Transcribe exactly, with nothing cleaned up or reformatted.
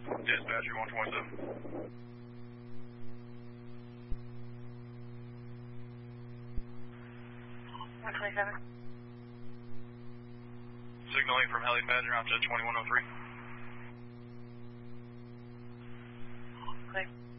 Dispatcher one twenty-seven. one twenty-seven. Signaling from helipad, you're on to twenty-one oh three. Clear.